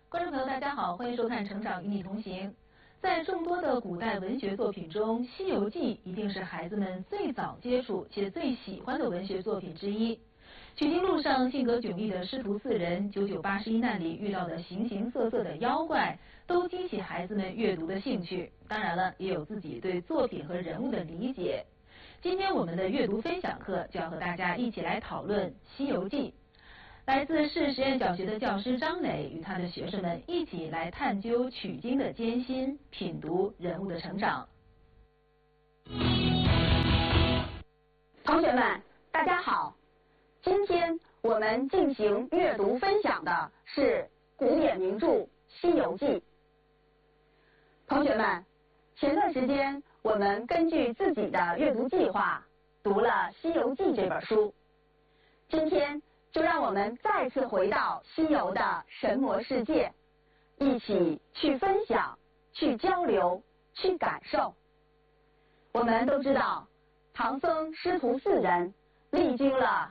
观众朋友，大家好，欢迎收看《成长与你同行》。在众多的古代文学作品中，《西游记》一定是孩子们最早接触且最喜欢的文学作品之一。取经路上性格迥异的师徒四人，998难里遇到的形形色色的妖怪，都激起孩子们阅读的兴趣。当然了，也有自己对作品和人物的理解。今天我们的阅读分享课就要和大家一起来讨论《西游记》。来自市实验小学的教师张磊与他的学生们一起来探究取经的艰辛，品读人物的成长。 同学们，大家好！今天我们进行阅读分享的是古典名著《西游记》。同学们，前段时间我们根据自己的阅读计划读了《西游记》这本书，今天就让我们再次回到西游的神魔世界，一起去分享、去交流、去感受。我们都知道，唐僧师徒四人历经了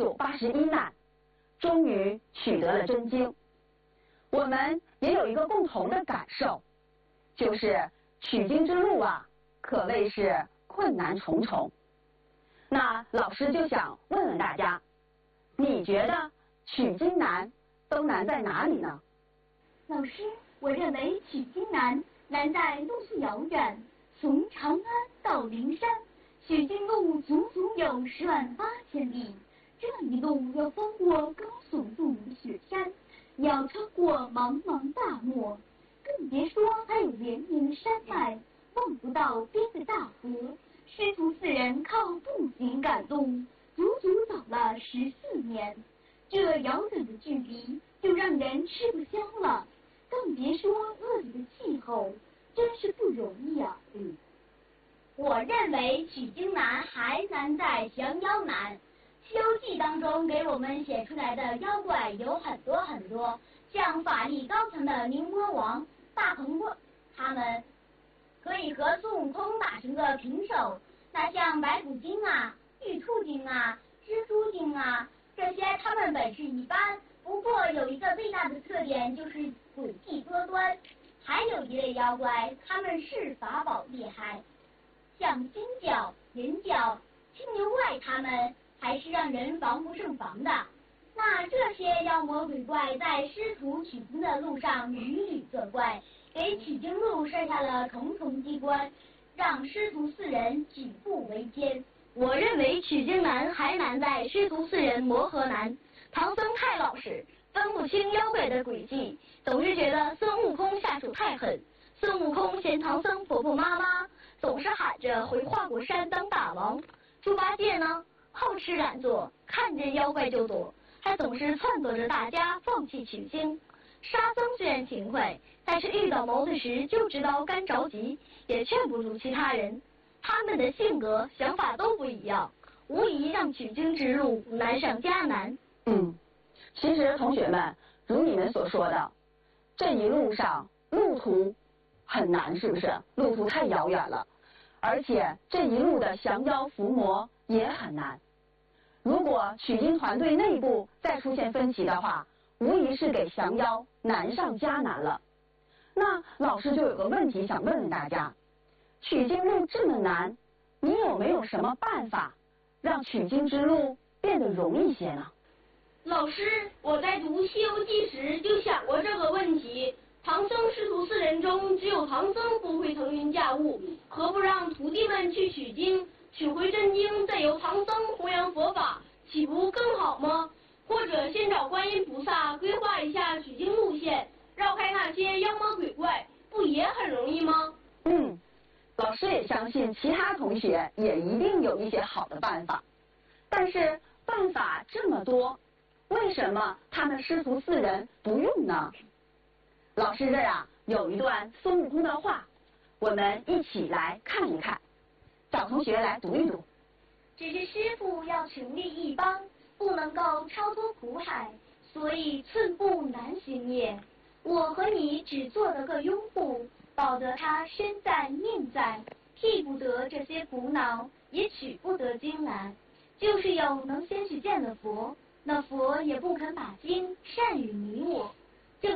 991难，终于取得了真经。我们也有一个共同的感受，就是取经之路啊，可谓是困难重重。那老师就想问问大家，你觉得取经难都难在哪里呢？ 老师，我认为取经难在路途遥远，从长安到灵山，取经路足足有108000里。这一路要翻过高耸入雪山，要穿过茫茫大漠，更别说还有连绵的山脉，望不到边的大河。师徒四人靠步行赶路，足足走了14年，这遥远的距离就让人吃不消了，更别说恶劣的气候，真是不容易啊。 我认为取经难还难在降妖难。《西游记》当中给我们写出来的妖怪有很多，像法力高强的牛魔王、大鹏怪，他们可以和孙悟空打成个平手。那像白骨精啊、玉兔精啊、蜘蛛精啊，这些他们本事一般，不过有一个最大的特点，就是诡计多端。还有一类妖怪，他们是法宝厉害，像金角、银角、青牛怪，他们还是让人防不胜防的。那这些妖魔鬼怪在师徒取经的路上屡屡作怪，给取经路设下了重重机关，让师徒四人举步维艰。 我认为取经难还难在师徒四人磨合难。唐僧太老实，分不清妖怪的诡计，总是觉得孙悟空下手太狠。孙悟空嫌唐僧婆婆妈妈，总是喊着回花果山当大王。猪八戒呢，好吃懒做，看见妖怪就躲，还总是撺掇着大家放弃取经。沙僧虽然勤快，但是遇到矛盾时就知道干着急，也劝不住其他人。他们的性格想法都不一样，无疑让取经之路难上加难。 其实同学们，如你们所说的，这一路上路途很难，是不是？路途太遥远了，而且这一路的降妖伏魔也很难。如果取经团队内部再出现分歧的话，无疑是给降妖难上加难了。那老师就有个问题想问问大家，取经路这么难，你有没有什么办法让取经之路变得容易些呢？ 老师，我在读《西游记》时就想过这个问题。唐僧师徒四人中，只有唐僧不会腾云驾雾，何不让徒弟们去取经，取回真经，再由唐僧弘扬佛法，岂不更好吗？或者先找观音菩萨规划一下取经路线，绕开那些妖魔鬼怪，不也很容易吗？ 老师也相信其他同学也一定有一些好的办法，但是办法这么多，为什么他们师徒四人不用呢？老师这儿有一段孙悟空的话，我们一起来看一看，找同学来读一读。 只是师父要成立一帮，不能够超脱苦海，所以寸步难行也。我和你只做得个拥护，保得他身在命在，替不得这些苦恼，也取不得经来。就是有能先去见了佛，那佛也不肯把经善与你我。正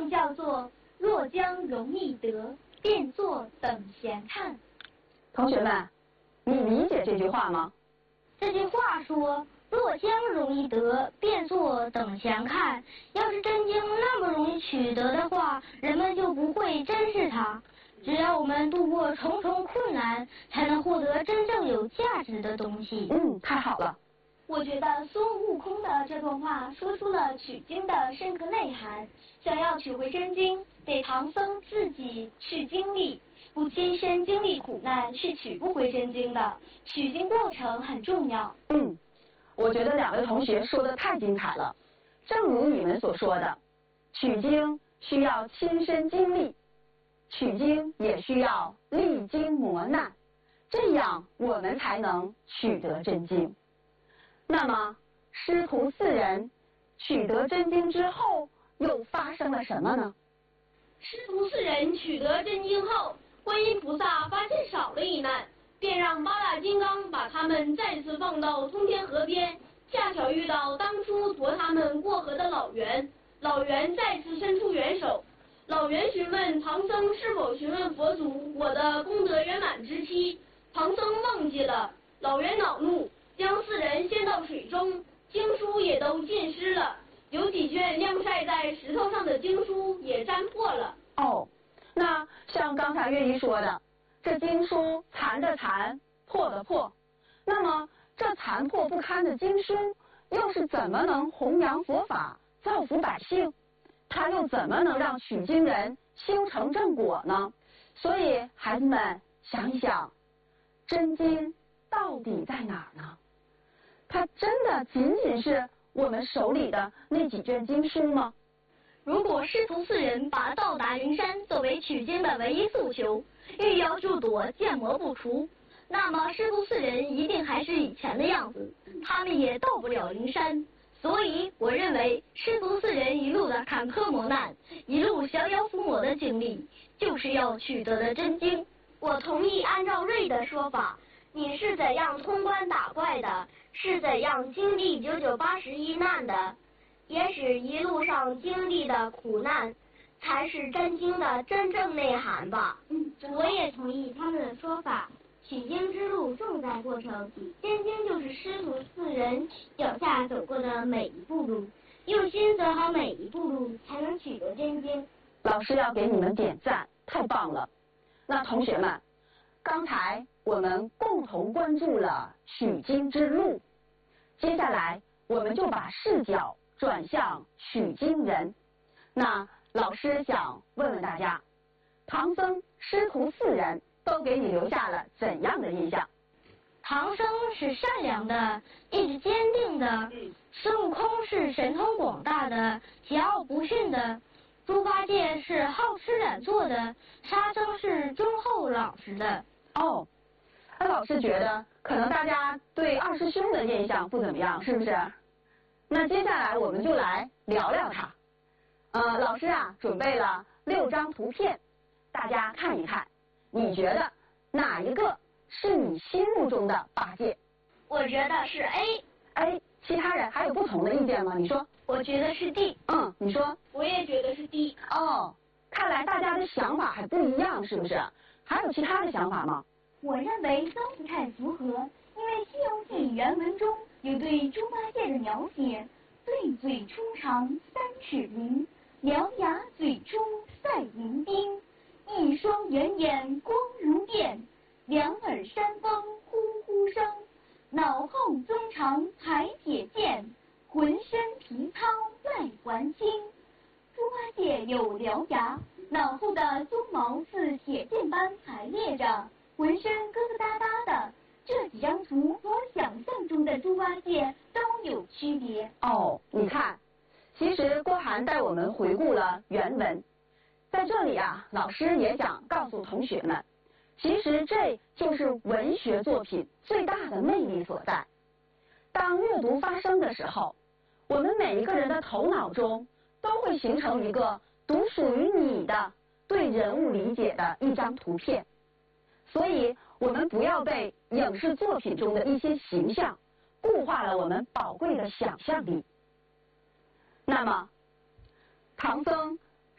正叫做若将容易得，便作等闲看。 同学们，你理解这句话吗？ 这句话说若将容易得，便作等闲看。要是真经那么容易取得的话，人们就不会珍视它。只要我们度过重重困难，才能获得真正有价值的东西。 太好了。 我觉得孙悟空的这段话说出了取经的深刻内涵。想要取回真经，得唐僧自己去经历，不亲身经历苦难是取不回真经的。取经过程很重要。 我觉得两位同学说的太精彩了。正如你们所说的，取经需要亲身经历，取经也需要历经磨难，这样我们才能取得真经。那么师徒四人取得真经之后又发生了什么呢？ 师徒四人取得真经后，观音菩萨发现少了一难，便让八大金刚把他们再次放到通天河边，恰巧遇到当初驮他们过河的老袁。老袁再次伸出援手，老袁询问唐僧是否询问佛祖我的功德圆满之期，唐僧忘记了。老袁恼怒，将四人掀到水中，经书也都浸湿了，有几卷晾晒在石头上的经书也沾破了。 那像刚才月姨说的，这经书残的残，破的破，那么这残破不堪的经书又是怎么能弘扬佛法，造福百姓？它又怎么能让取经人修成正果呢？所以孩子们想一想，真经到底在哪儿呢？它真的仅仅是我们手里的那几卷经书吗？ 如果师徒四人把到达灵山作为取经的唯一诉求，欲要就躲，见魔不除，那么师徒四人一定还是以前的样子，他们也到不了灵山。所以我认为师徒四人一路的坎坷磨难，一路降妖伏魔的经历，就是要取得的真经。 我同意按照瑞的说法，你是怎样通关打怪的，是怎样经历991难的，也许一路上经历的苦难才是真经的真正内涵吧。我也同意他们的说法，取经之路重在过程，真经就是师徒四人脚下走过的每一步路，用心走好每一步路，才能取得真经。 老师要给你们点赞，太棒了。那同学们，刚才我们共同关注了取经之路，接下来我们就把视角转向取经人。那老师想问问大家，唐僧师徒四人都给你留下了怎样的印象？ 唐僧是善良的，意志坚定的；孙悟空是神通广大的，桀骜不驯的；猪八戒是好吃懒做的，沙僧是忠厚老实的。 那老师觉得可能大家对二师兄的印象不怎么样，是不是？那接下来我们就来聊聊他。老师准备了6张图片，大家看一看，你觉得哪一个是你心目中的八戒？ 我觉得是 A。其他人还有不同的意见吗？你说。 我觉得是 D。 你说。 我也觉得是 D。 看来大家的想法还不一样，是不是？还有其他的想法吗？ 我认为都不太符合，因为《西游记》原文中有对猪八戒的描写：对嘴粗长3尺灵，獠牙嘴出赛银钉，一双圆眼光如电，两耳山风呼呼声，脑后棕长排铁剑，浑身皮糙赖还清。猪八戒有獠牙，脑后的鬃毛似铁剑般排列着，浑身疙疙瘩瘩的。这几张图和我想象中的猪八戒都有区别。 你看，其实郭涵带我们回顾了原文，在这里老师也想告诉同学们，其实这就是文学作品最大的魅力所在。当阅读发生的时候，我们每一个人的头脑中都会形成一个独属于你的对人物理解的一张图片，所以我们不要被影视作品中的一些形象固化了我们宝贵的想象力。那么唐僧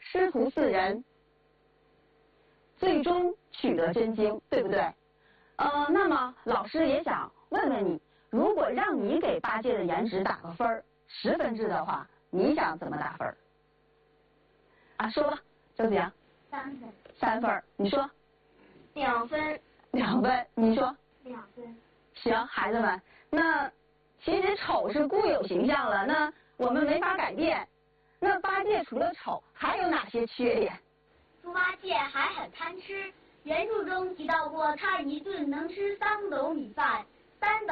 师徒四人最终取得真经，对不对？那么老师也想问问你，如果让你给八戒的颜值打个分，10分制的话，你想怎么打分？啊，说吧，周子阳。 3分。 3分，你说 ？2分。 2分，你说 2分。 行，孩子们，那其实丑是固有形象了，那我们没法改变。那八戒除了丑，还有哪些缺点？ 猪八戒还很贪吃，原著中提到过，他一顿能吃3斗米饭，3斗